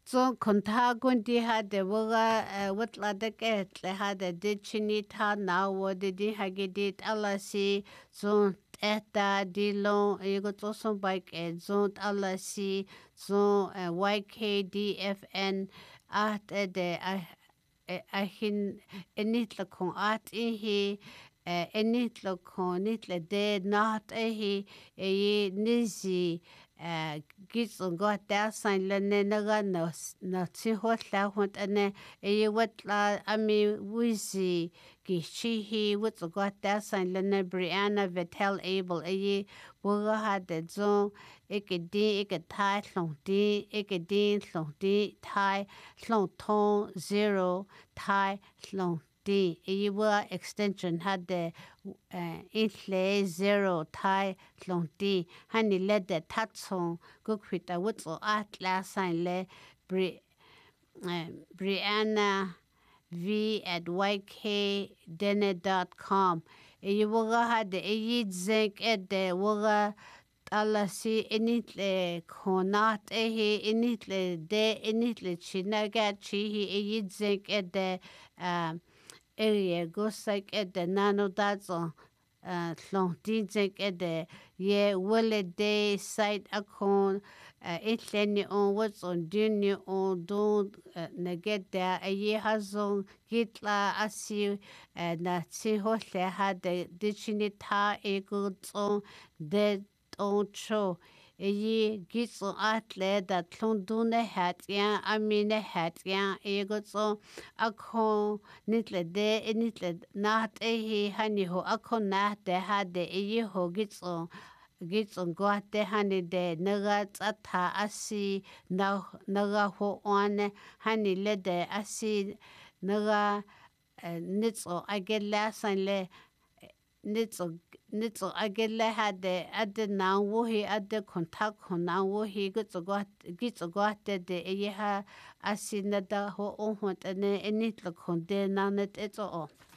So kontagundi hade waga watla de ketle hade ditchini ta na wodi di hagidit alasi so eta dilon ego to so bike zont alasi so YKDFN at de ahin enitla kon at ihi enitla kon nitle de not ehi e nizi gitsun go ta san le ne naga na chi ho la hot ane e watla ami wizi ki chi hi wut go ta san le ne Brianna Vettel able e wo ha de zo e ke tai long di e ke din long di tai long ton 0 tai long di e wa extension had the intle 0 tai long di hani led the tatson go kwita wutso atla sign le Brianna v at ykdene.com e waga had e zinc at the waga alasi enitle konat enitle de enitle chinaga chi e zinc at the area go like at the nano dazo long zinc at the ye wille day site akon itleni on what's on dunya on don't neget there a ye hazon gitla asi na si hohle had the dichinita ego on de on show e gitso atle da tlundune hat ya amine hat ya ego so akon nitle de nitle nat e hani ho akon na de had de e ho gitso go te hani de naga tsatha asi naga ho one hani le de asi naga nitso agela sanle nitso agela hade ade na wo hi ade kontak na wo hi gitso gote de e ha asina da ho on hot ane enitlo konde na net etso